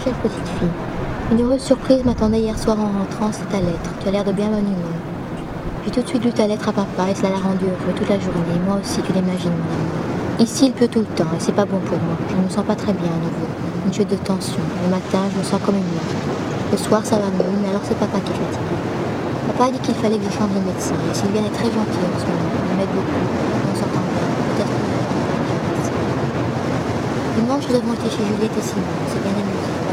quelle petite fille. Une heureuse surprise m'attendait hier soir en rentrant, c'est ta lettre. Tu as l'air de bien bonne humeur. J'ai tout de suite lu ta lettre à papa et cela l'a rendu heureux toute la journée. Moi aussi, tu l'imagines, mon amour. Ici, il pleut tout le temps et c'est pas bon pour moi. Je ne me sens pas très bien à nouveau. Une chute de tension. Le matin, je me sens comme une morte. Le soir, ça va mieux, mais alors c'est papa qui fatigue. Papa a dit qu'il fallait que je change de médecin. Et Sylviane est très gentille en ce moment. Elle m'aide beaucoup. On s'entend bien. Peut-être que dimanche, nous avons été chez Juliette et Simon. C'est bien amusé.